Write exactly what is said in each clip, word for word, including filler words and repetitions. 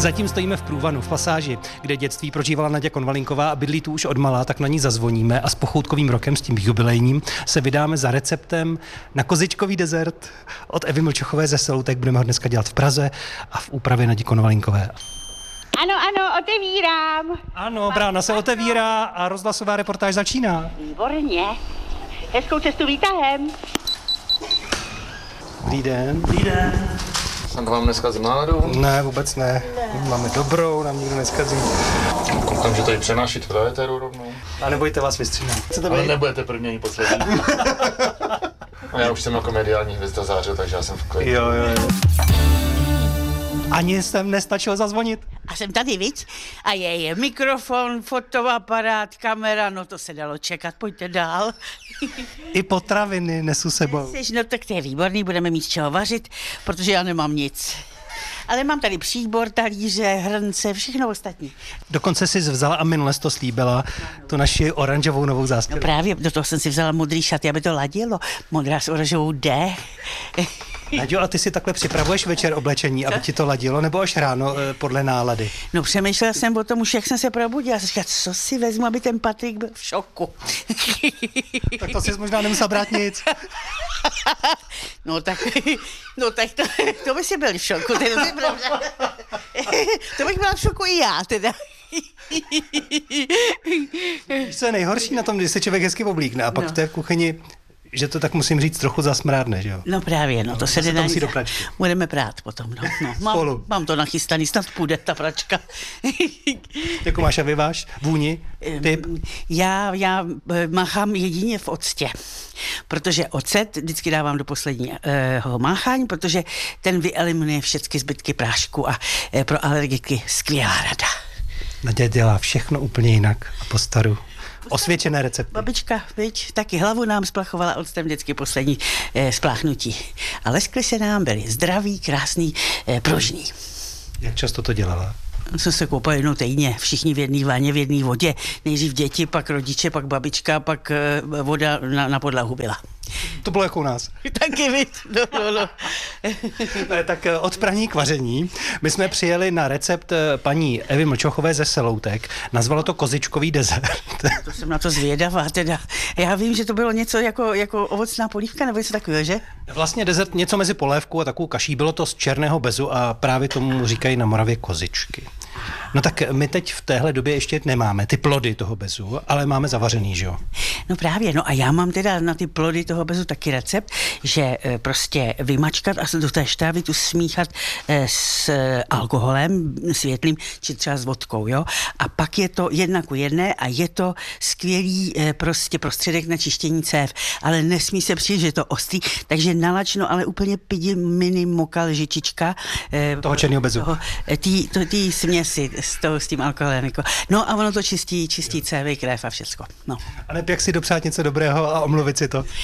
Zatím stojíme v Průvanu, v pasáži, kde dětství prožívala Naďa Konvalinková a bydlí tu už odmala, tak na ní zazvoníme a s pochoutkovým rokem, s tím jubilejním, se vydáme za receptem na kozičkový dezert od Evy Mlčochové ze Seloutek. Budeme ho dneska dělat v Praze a v úpravě Nadi Konvalinkové. Ano, ano, otevírám. Ano, brána se otevírá a rozhlasová reportáž začíná. Výborně. Hezkou cestu výtahem. Dobrý den. Dobrý den. Jsem vám dneska z náladu? Ne, vůbec ne. ne. Máme dobrou, nám nikdo neskazí. Koukám, že tady přenášíte do éteru rovnou. A nebojte, vás vystřídám. Ale nebudete první ani poslední. A já už jsem jako mediální hvězda zářil, takže já jsem v klidu. Jo, jo, jo. Ani jsem nestačil zazvonit. A jsem tady, viď? A je, je mikrofon, fotoaparát, kamera, no to se dalo čekat, pojďte dál. I potraviny nesu sebou. Jseš, no tak to je výborný, budeme mít z čeho vařit, protože já nemám nic. Ale mám tady příbor, talíře, hrnce, všechno ostatní. Dokonce jsi vzala a minule jsi to slíbila, tu naši oranžovou novou zástěru. No právě, do toho jsem si vzala modrý šaty, aby to ladilo. Modrá s oranžovou D. Naďo, a ty si takhle připravuješ večer oblečení, aby ti to ladilo, nebo až ráno eh, podle nálady? No přemýšlela jsem o tom už, jak jsem se probudila. Jsem říkala, co si vezmu, aby ten Patrik byl v šoku. Tak to jsi možná nemusela brát nic. No tak, no tak to, to by si byl v šoku. Teda, to bych byla v šoku i já, teda. Víš, co je nejhorší na tom, když se člověk hezky oblíkne a pak no. v té kuchyni, že to tak musím říct trochu zasmrádne, že jo? No právě, no to no, se jde na musí do pračky. Budeme prát potom, no. no mám, mám to nachystaný, snad půjde ta pračka. Jakou máš a vyváš? Vůni? Typ? Já, já máchám jedině v octě, protože ocet vždycky dávám do posledního máchání, protože ten vyeliminuje všechny zbytky prášku a pro alergiky skvělá rada. Naďa dělá všechno úplně jinak a po staru. Osvědčené recepty. Babička, viď, taky hlavu nám splachovala octem vždycky poslední eh, spláchnutí. A leskly se nám, byli zdraví, krásný, eh, pružný. Jak často to dělala? Jsem se koupal jednou týdně, všichni v jedné vaně, v jedné vodě. Nejdřív děti, pak rodiče, pak babička, pak eh, voda na, na podlahu byla. To bylo jako u nás. Taky víc, no, no, no. Ne, tak od praní k vaření. My jsme přijeli na recept paní Evy Mlčochové ze Seloutek. Nazvalo to kozičkový dezert. To jsem na to zvědavá teda. Já vím, že to bylo něco jako, jako ovocná polívka nebo něco takového, že? Vlastně dezert něco mezi polévkou a takovou kaší. Bylo to z černého bezu a právě tomu říkají na Moravě kozičky. No tak my teď v téhle době ještě nemáme ty plody toho bezu, ale máme zavařený, že jo? No právě, no a já mám teda na ty plody toho bezu taky recept, že e, prostě vymačkat a do té štávy tu smíchat e, s e, alkoholem světlým, či třeba s vodkou, jo? A pak je to jedna ku jedné a je to skvělý e, prostě prostředek na čištění cév, ale nesmí se přijít, že je to ostrý, takže nalačno, ale úplně pidi mini moka lžičička. E, toho černého bezu. Toho, e, tý, to, tý směsi s, to, s tím alkoholem, jako. No a ono to čistí, čistí cévy, krev a všecko, no. A ne jak si dopřát něco dobrého a omluvit si to.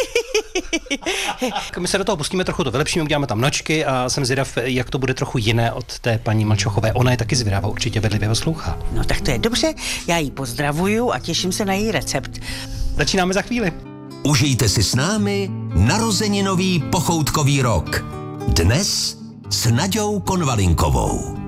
My se do toho pustíme trochu, to vylepšíme, uděláme tam nočky a jsem zvědav, jak to bude trochu jiné od té paní Mlčochové. Ona je taky zvědavá, určitě bedlivě poslouchá. No tak to je dobře, já ji pozdravuju a těším se na její recept. Začínáme za chvíli. Užijte si s námi narozeninový pochoutkový rok. Dnes s Naďou Konvalinkovou.